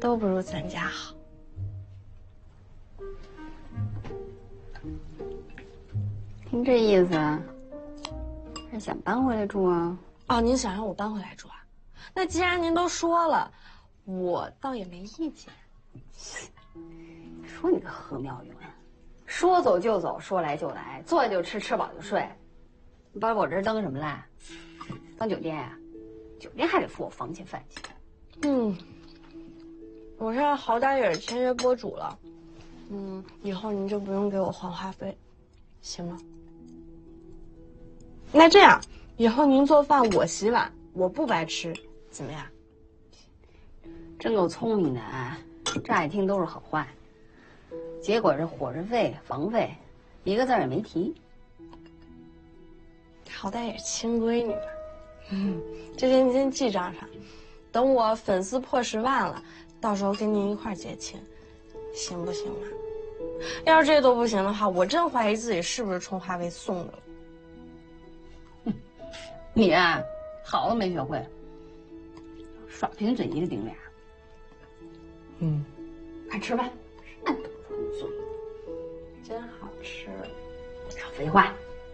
都不如咱家好。 听这意思，是想搬回来住啊？ 哦，您想让我搬回来住啊？那既然您都说了，我倒也没意见。 说你个何妙云，说走就走，说来就来，坐下就吃，吃饱就睡。你把我这儿当什么来？当酒店呀？酒店还得付我房钱饭钱。 我现在好歹也是签约播主了，以后您就不用给我还话费，行吗？那这样，以后您做饭我洗碗，我不白吃，怎么样？ 真够聪明的啊！乍一听都是好话，结果这伙食费、房费，一个字也没提。 好歹也是亲闺女嘛，这些您先记账上，等我粉丝破10万了，到时候跟您一块结亲，行不行嘛？要是这都不行的话，我真怀疑自己是不是充话费送的了。 你啊，好都没学会，耍贫嘴一个顶俩。快吃吧，那么多肉松， 真好吃。 少废话。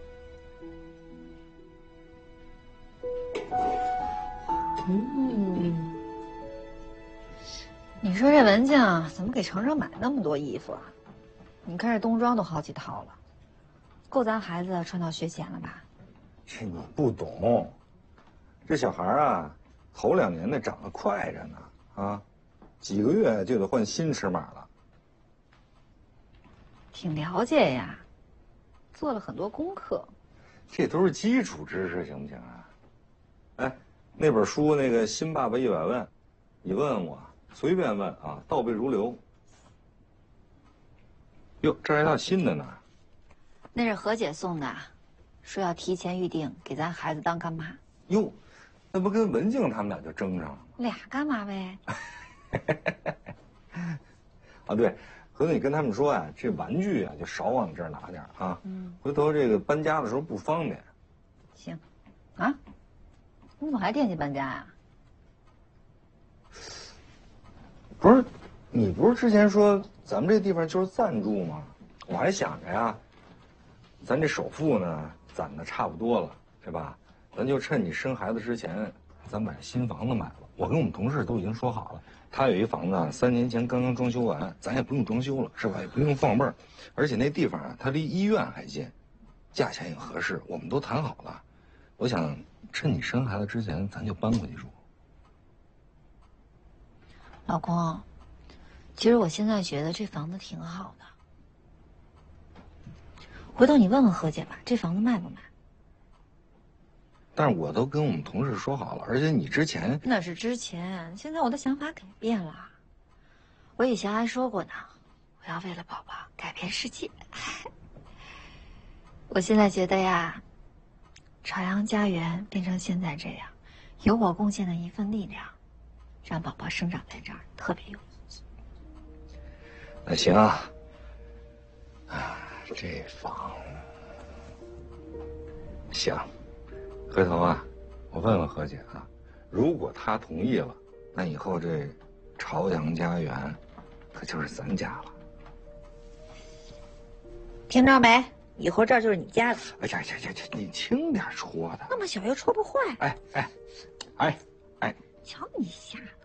你说这文静怎么给程程买那么多衣服啊？你看这冬装都好几套了，够咱孩子穿到学前了吧？ 这你不懂，这小孩啊，头2年的长得快着呢啊，几个月就得换新尺码了。 挺了解呀，做了很多功课。 这都是基础知识，行不行啊？哎，那本书那个《新爸爸100问》，你问我随便问啊，倒背如流。哟，这还套新的呢。 那是何姐送的，说要提前预定给咱孩子当干妈。 哟，那不跟文静他们俩就争上了？ 俩干嘛呗？ 啊，对，回头你跟他们说呀，这玩具啊就少往你这儿拿点啊。回头这个搬家的时候不方便。 行，啊，你怎么还惦记搬家呀？ 不是，你不是之前说咱们这地方就是暂住吗？我还想着呀，咱这首付呢攒的差不多了，是吧？咱就趁你生孩子之前，咱把新房子买了。我跟我们同事都已经说好了，他有一房子3年前刚刚装修完，咱也不用装修了，是吧？也不用放味儿，而且那地方啊，它离医院还近，价钱也合适，我们都谈好了。我想趁你生孩子之前，咱就搬回去住。 老公，其实我现在觉得这房子挺好的。回头你问问何姐吧，这房子卖不卖？ 但是我都跟我们同事说好了，而且你之前那是之前，现在我的想法改变了。我以前还说过呢，我要为了宝宝改变世界。我现在觉得呀，朝阳家园变成现在这样，有我贡献的一份力量，让宝宝生长在这儿特别有意义。 那行啊，这房行，回头啊，我问问何姐啊，如果她同意了，那以后这朝阳家园可就是咱家了。 听着没？以后这儿就是你家的。 哎呀，你轻点说的。 那么小又戳不坏。 哎， 瞧你吓的。